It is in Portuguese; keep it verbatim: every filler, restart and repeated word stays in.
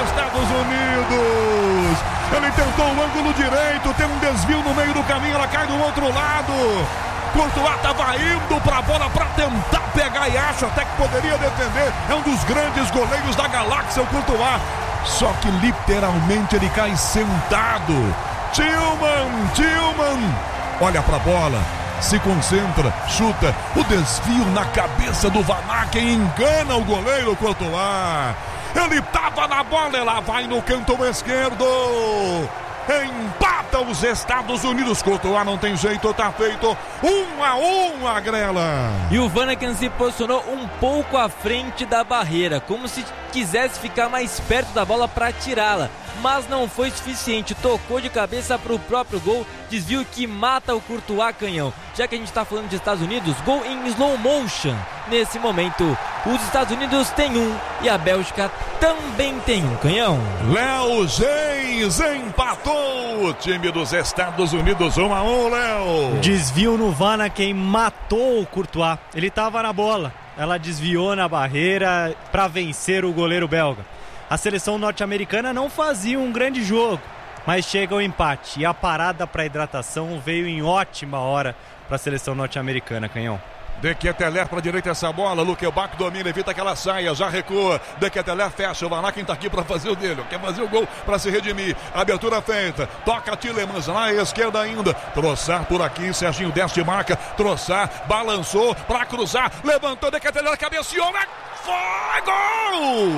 Estados Unidos. Ele tentou o ângulo direito, tem um desvio no meio do caminho, ela cai do outro lado. Courtois estava indo para a bola para tentar pegar e acha até que poderia defender. É um dos grandes goleiros da galáxia, o Courtois. Só que literalmente ele cai sentado. Tillman, Tillman, olha para a bola, se concentra, chuta. O desvio na cabeça do Van Aken engana o goleiro Courtois. Ele estava na bola, ela vai no canto esquerdo. Empata os Estados Unidos. Courtois não tem jeito, tá feito. Um a um, a Grela. E o Van Aken se posicionou um pouco à frente da barreira, como se quisesse ficar mais perto da bola para tirá-la. Mas não foi suficiente, tocou de cabeça para o próprio gol, desvio que mata o Courtois canhão. Já que a gente está falando de Estados Unidos, gol em slow motion. Nesse momento, os Estados Unidos têm um e a Bélgica também tem um canhão. Léo Geis empatou o time dos Estados Unidos, um a um, Léo. Desvio no Van Aken matou o Courtois, ele estava na bola, ela desviou na barreira para vencer o goleiro belga. A seleção norte-americana não fazia um grande jogo, mas chega ao empate. E a parada para hidratação veio em ótima hora para a seleção norte-americana, canhão. De Ketelaere para a direita essa bola, Luquebach domina, evita que ela saia, já recua. De Ketelaere fecha, o Van Aken está aqui para fazer o dele, quer fazer o gol para se redimir. Abertura feita, toca Tielemans lá à esquerda ainda. Troçar por aqui, Serginho desce, marca. Troçar, balançou para cruzar, levantou De Ketelaere, cabeceou, foi gol!